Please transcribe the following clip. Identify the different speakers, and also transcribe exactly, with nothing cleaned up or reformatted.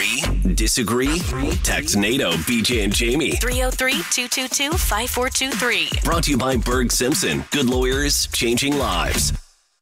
Speaker 1: Agree? Disagree? Text NATO, B J and Jamie.
Speaker 2: three oh three, two two two, five four two three.
Speaker 1: Brought to you by Berg Simpson. Good lawyers, changing lives.